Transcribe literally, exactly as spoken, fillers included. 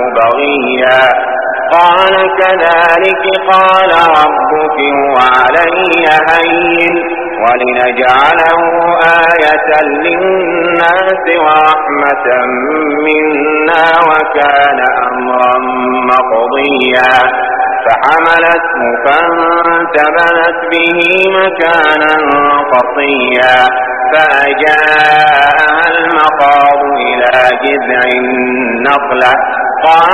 بغيا قال كذلك قال ربك هو علي هين ولنجعله آية للناس ورحمة منا وكان أمرا مقضيا فحملته فانتبذت به مكانا قصيا فأجاءها المخاض إلى جذع النخلة